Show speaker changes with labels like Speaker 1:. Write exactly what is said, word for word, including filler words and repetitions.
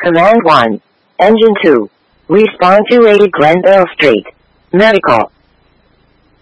Speaker 1: Command one. Engine two. Respond to eighty Glendale Street. Medical.